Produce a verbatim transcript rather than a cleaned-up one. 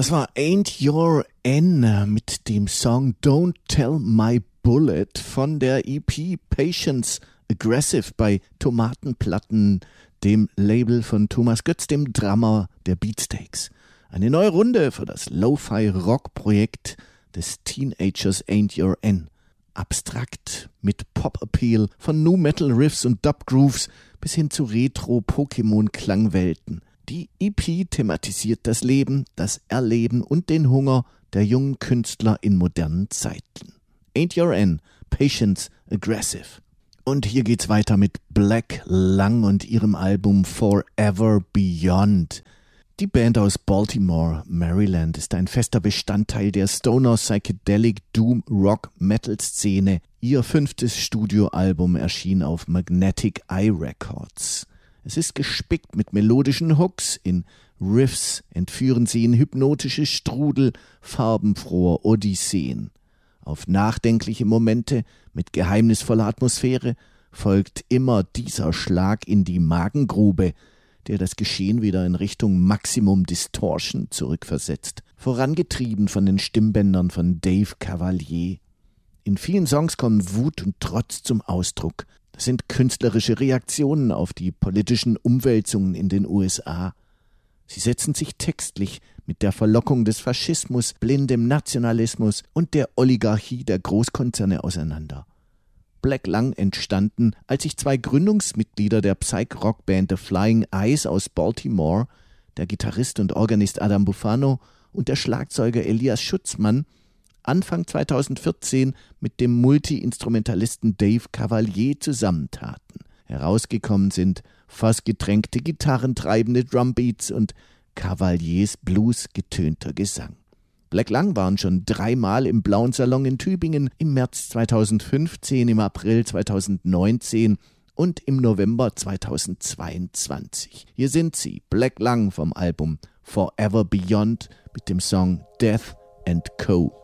Das war Ain't Your N mit dem Song Don't Tell My Bullet von der E P Patience Aggressive bei Tomatenplatten, dem Label von Thomas Götz, dem Drummer der Beatsteaks. Eine neue Runde für das Lo-Fi-Rock-Projekt des Teenagers Ain't Your N. Abstrakt mit Pop-Appeal von Nu-Metal-Riffs und Dub-Grooves bis hin zu Retro-Pokémon-Klangwelten. Die E P thematisiert das Leben, das Erleben und den Hunger der jungen Künstler in modernen Zeiten. Ain't Your N, Patience Aggressive. Und hier geht's weiter mit Black Lung und ihrem Album Forever Beyond. Die Band aus Baltimore, Maryland, ist ein fester Bestandteil der Stoner Psychedelic Doom Rock Metal Szene. Ihr fünftes Studioalbum erschien auf Magnetic Eye Records. Es ist gespickt mit melodischen Hooks, in Riffs entführen sie in hypnotische Strudel farbenfroher Odysseen. Auf nachdenkliche Momente mit geheimnisvoller Atmosphäre folgt immer dieser Schlag in die Magengrube, der das Geschehen wieder in Richtung Maximum Distortion zurückversetzt, vorangetrieben von den Stimmbändern von Dave Cavalier. In vielen Songs kommen Wut und Trotz zum Ausdruck. Das sind künstlerische Reaktionen auf die politischen Umwälzungen in den U S A. Sie setzen sich textlich mit der Verlockung des Faschismus, blindem Nationalismus und der Oligarchie der Großkonzerne auseinander. Black Lung entstanden, als sich zwei Gründungsmitglieder der Psych-Rock-Band The Flying Eyes aus Baltimore, der Gitarrist und Organist Adam Buffano und der Schlagzeuger Elias Schutzmann, Anfang zweitausendvierzehn mit dem Multi-Instrumentalisten Dave Cavalier zusammentaten. Herausgekommen sind fassgetränkte gitarrentreibende Drumbeats und Cavaliers bluesgetönter Gesang. Black Lung waren schon dreimal im Blauen Salon in Tübingen, im März zweitausendfünfzehn, im April zweitausendneunzehn und im November zweitausendzweiundzwanzig. Hier sind sie, Black Lung vom Album Forever Beyond mit dem Song Death and Co.